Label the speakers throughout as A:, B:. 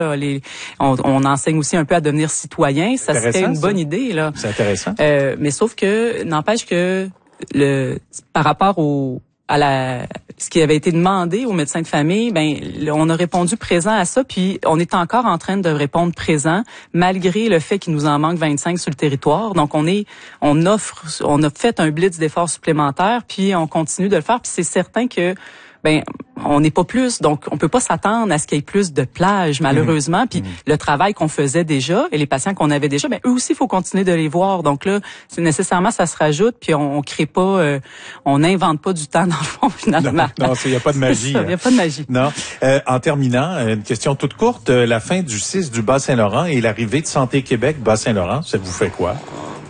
A: On enseigne aussi un peu à devenir citoyen. Ça serait une bonne idée, là.
B: C'est intéressant.
A: Mais sauf que, n'empêche que par rapport ce qui avait été demandé aux médecins de famille, on a répondu présent à ça, puis on est encore en train de répondre présent, malgré le fait qu'il nous en manque 25 sur le territoire. Donc, on a fait un blitz d'efforts supplémentaires, puis on continue de le faire, puis c'est certain que on n'est pas plus, donc on peut pas s'attendre à ce qu'il y ait plus de plages, malheureusement. Puis le travail qu'on faisait déjà et les patients qu'on avait déjà, eux aussi, il faut continuer de les voir. Donc là, c'est nécessairement, ça se rajoute, puis on crée pas, on n'invente pas du temps dans le fond, finalement.
B: Non, il n'y a pas de magie.
A: Il n'y a pas de magie.
B: Non. En terminant, une question toute courte. La fin du 6 du Bas-Saint-Laurent et l'arrivée de Santé Québec Bas-Saint-Laurent, ça vous fait quoi?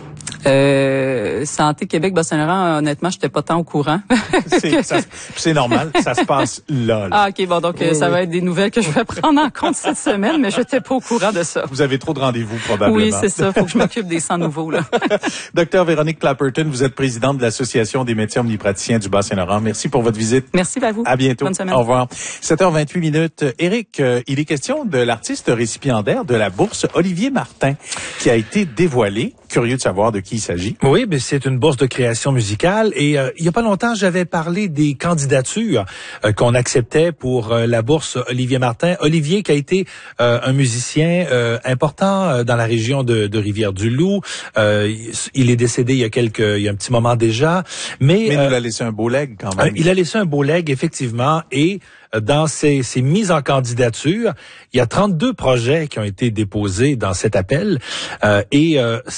A: Santé Québec Bas-Saint-Laurent, honnêtement, j'étais pas tant au courant.
B: C'est normal, ça se passe là.
A: Ah, OK, bon, donc ça va être des nouvelles que je vais prendre en compte cette semaine, mais j'étais pas au courant de ça.
B: Vous avez trop de rendez-vous, probablement.
A: Oui, c'est ça, faut que je m'occupe des 100 nouveaux, là.
B: Docteur Véronique Clapperton, vous êtes présidente de l'Association des médecins omnipraticiens du Bas-Saint-Laurent. Merci pour votre visite.
A: Merci à vous.
B: À bientôt.
A: Bonne semaine.
B: Au revoir. 7h28. Éric, il est question de l'artiste récipiendaire de la bourse Olivier Martin, qui a été dévoilée. Curieux de savoir de qui il s'agit.
C: Oui, mais c'est une bourse de création musicale et il y a pas longtemps, j'avais parlé des candidatures qu'on acceptait pour la bourse Olivier Martin. Olivier qui a été un musicien important dans la région de Rivière-du-Loup. Il est décédé il y a un petit moment déjà, mais
B: il nous a laissé un beau legs quand même.
C: Il a laissé un beau legs effectivement et dans ces mises en candidature, il y a 32 projets qui ont été déposés dans cet appel et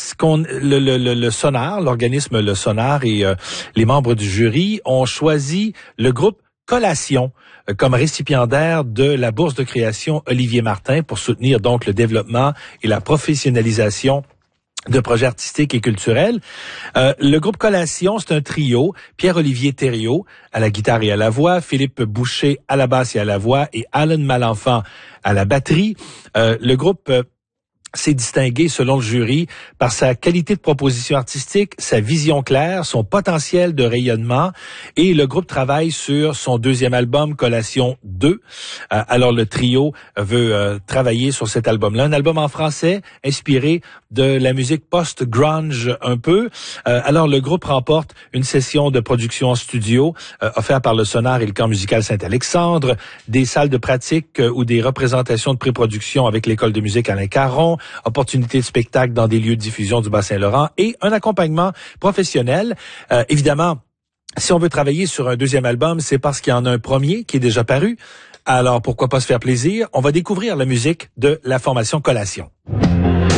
C: le Sonar, l'organisme Le Sonar et les membres du jury ont choisi le groupe Collation comme récipiendaire de la bourse de création Olivier Martin pour soutenir donc le développement et la professionnalisation de projets artistiques et culturels. Le groupe Collation, c'est un trio. Pierre-Olivier Thériault à la guitare et à la voix, Philippe Boucher à la basse et à la voix et Alan Malenfant à la batterie. Le groupe s'est distingué, selon le jury, par sa qualité de proposition artistique, sa vision claire, son potentiel de rayonnement, et le groupe travaille sur son deuxième album, Collation 2. Alors le trio veut travailler sur cet album-là, un album en français, inspiré de la musique post-grunge un peu. Alors le groupe remporte une session de production en studio, offerte par le Sonar et le Camp musical Saint-Alexandre, des salles de pratique ou des représentations de pré-production avec l'École de musique Alain Caron, opportunités de spectacle dans des lieux de diffusion du Bas-Saint-Laurent et un accompagnement professionnel. Évidemment, si on veut travailler sur un deuxième album, c'est parce qu'il y en a un premier qui est déjà paru. Alors, pourquoi pas se faire plaisir? On va découvrir la musique de la formation Collation.